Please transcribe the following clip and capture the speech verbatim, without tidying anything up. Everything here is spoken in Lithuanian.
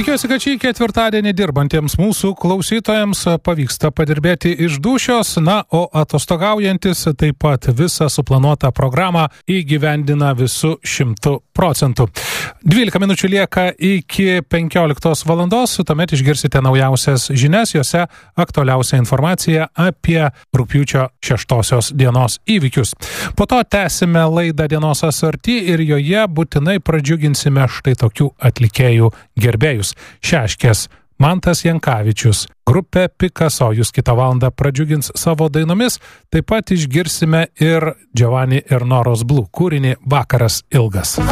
Tikiuosi, kad šį ketvirtadienį dirbantiems mūsų klausytojams pavyksta padirbėti iš dūšios, na, o atostogaujantis taip pat visą suplanuotą programą įgyvendina visų šimtų procentų. dvylika minučių lieka iki penkioliktos valandos, tuomet išgirsite naujausias žinias, jose aktualiausia informacija apie rugpjūčio šeštosios dienos įvykius. Po to tęsime laidą Dienos asorti ir joje būtinai pradžiuginsime štai tokių atlikėjų gerbėjus. Šeškės, Mantas Jankavičius, grupė Picasso jūs kitą valandą pradžiugins savo dainomis, taip pat išgirsime ir Giovanni ir Noros Blue kūrinį Vakaras ilgas.